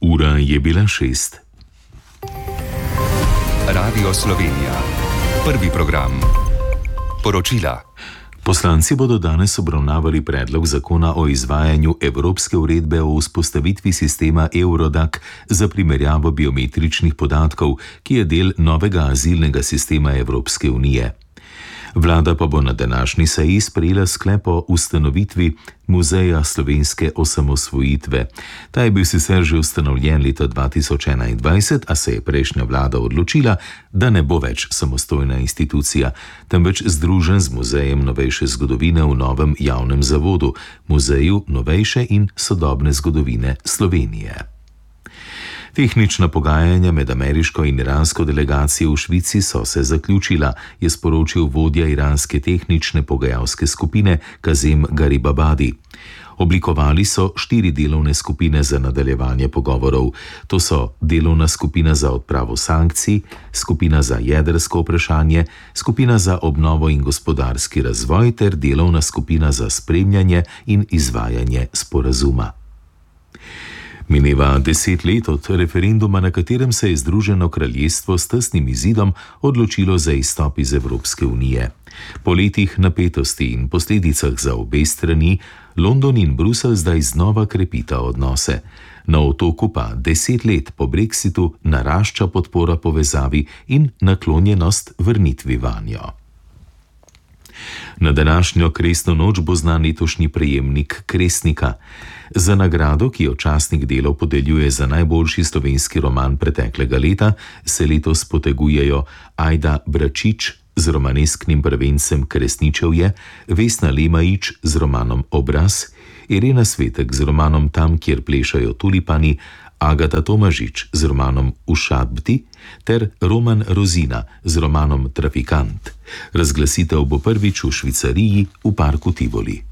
Ura je bila 6. Radio Slovenija. Prvi program. Poročila. Poslanci bodo danes obravnavali predlog zakona o izvajanju Evropske uredbe o vzpostavitvi sistema Eurodac za primerjavo biometričnih podatkov, ki je del novega azilnega sistema Evropske unije. Vlada pa bo na današnji seji sprejela sklep o ustanovitvi Muzeja slovenske osamosvojitve. Ta je bil sicer že ustanovljen leta 2021, a se je prejšnja vlada odločila, da ne bo več samostojna institucija, temveč združen z Muzejem novejše zgodovine v novem javnem zavodu, Muzeju novejše in sodobne zgodovine Slovenije. Tehnična pogajanja med ameriško in iransko delegacijo v Švici so se zaključila, je sporočil vodja iranske tehnične pogajalske skupine Kazem Garibabadi. Oblikovali so 4 delovne skupine za nadaljevanje pogovorov. To so delovna skupina za odpravo sankcij, skupina za jedrsko vprašanje, skupina za obnovo in gospodarski razvoj ter delovna skupina za spremljanje in izvajanje sporazuma. Mineva 10 let od referenduma, na katerem se je Združeno kraljestvo s tesnim izidom odločilo za izstop iz Evropske unije. Po letih napetosti in posledicah za obe strani, London in Bruselj zdaj znova krepita odnose. Na Otoku pa 10 let po Brexitu narašča podpora povezavi in naklonjenost vrnitvi vanjo. Na današnjo kresno noč bo znan letošnji prejemnik Kresnika. Za nagrado, ki jo časnik Delo podeljuje za najboljši slovenski roman preteklega leta, se letos potegujejo Ajda Bračič z romanesknim prvencem Kresničevje, Vesna Lemajič z romanom Obraz, Irena Svetek z romanom Tam, kjer plešajo tulipani, Agata Tomažič z romanom Ušabti ter Roman Rozina z romanom Trafikant. Razglasitev bo prvič v Švicariji v parku Tivoli.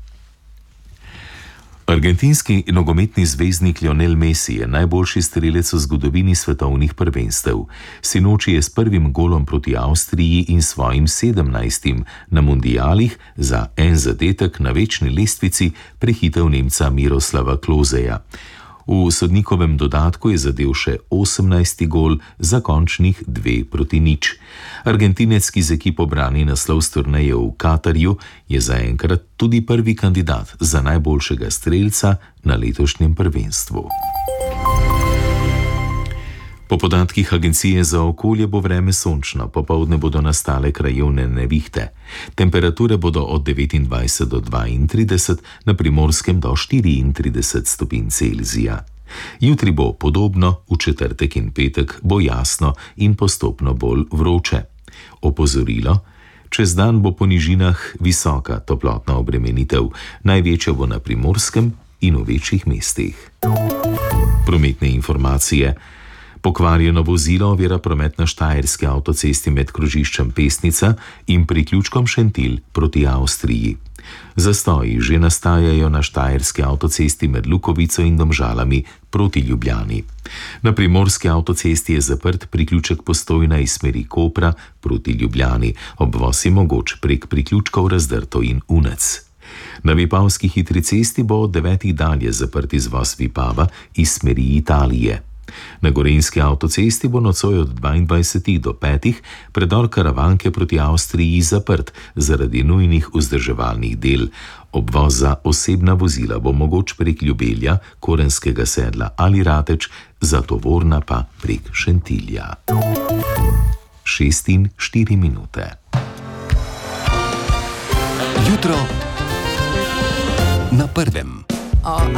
Argentinski nogometni zvezdnik Lionel Messi je najboljši strelec v zgodovini svetovnih prvenstev. Sinoči je s prvim golom proti Avstriji in svojim 17. na mundialih za en zadetek na večni lestvici prehitel Nemca Miroslava Kloseja. V sodnikovem dodatku je zadel še 18. gol za končnih 2-0. Argentinec, ki z ekipo brani naslov s turneje v Katarju, je zaenkrat tudi prvi kandidat za najboljšega strelca na letošnjem prvenstvu. Po podatkih Agencije za okolje bo vreme sončno, popoldne bodo nastale krajevne nevihte. Temperature bodo od 29 do 32, na Primorskem do 34 stopinj Celzija. Jutri bo podobno, v četrtek in petek bo jasno in postopno bolj vroče. Opozorilo: čez dan bo po nižinah visoka toplotna obremenitev, največja bo na Primorskem in v večjih mestih. Prometne informacije. Pokvarjeno vozilo ovira promet na štajerski avtocesti med krožiščem Pesnica in priključkom Šentilj proti Avstriji. Zastoji že nastajajo na štajerski avtocesti med Lukovico in Domžalami proti Ljubljani. Na primorski avtocesti je zaprt priključek Postojna iz smeri Kopra proti Ljubljani, obvoz je mogoč prek priključkov Razdrto in Unec. Na Vipavski hitri cesti bo od 9. dalje zaprt izvoz Vipava iz smeri Italije. Na Gorenjski avtocesti bo nocoj od 22 do 5 predor Karavanke proti Avstriji zaprt zaradi nujnih vzdrževalnih del. Obvoz za osebna vozila bo mogoč prek Ljubelja, Korenskega sedla ali Rateč, za tovorna pa prek Šentilja. 6:04. Jutro na prvem.